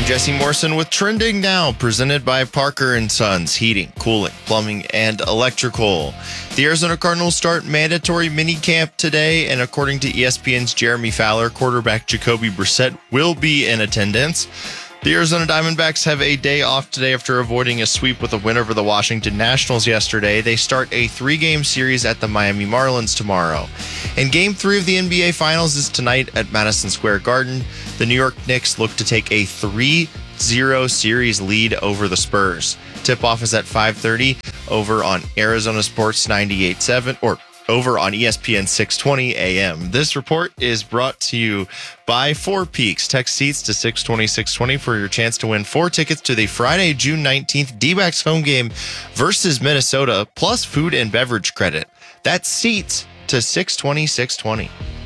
Jesse Morrison with Trending Now, presented by Parker & Sons Heating, Cooling, Plumbing, and Electrical. The Arizona Cardinals start mandatory minicamp today, and according to ESPN's Jeremy Fowler, quarterback Jacoby Brissett will be in attendance. The Arizona Diamondbacks have a day off today after avoiding a sweep with a win over the Washington Nationals yesterday. They start a 3-game series at the Miami Marlins tomorrow. And Game 3 of the NBA Finals is tonight at Madison Square Garden. The New York Knicks look to take a 3-0 series lead over the Spurs. Tip-off is at 5:30 over on Arizona Sports 98.7 or over on ESPN 620 AM. This report is brought to you by Four Peaks. Text seats to 620-620 for your chance to win 4 tickets to the Friday, June 19th D-backs home game versus Minnesota, plus food and beverage credit. That's seats to 620-620.